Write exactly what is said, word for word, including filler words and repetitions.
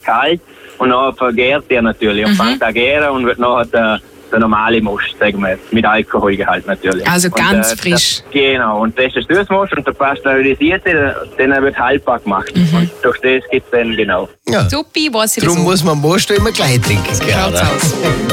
kalt und dann vergärt der natürlich und mhm. fängt an gären und wird nachher der, der normale Most, sagen wir jetzt, mit Alkoholgehalt natürlich. Also ganz und, äh, frisch. Der, genau, und das ist der Süßmost und der pasteurisierte, der wird haltbar gemacht. Mhm. Und durch das gibt es dann genau. Ja. Supi, weiß ich das. Darum muss man Most immer gleich trinken. Schaut's aus.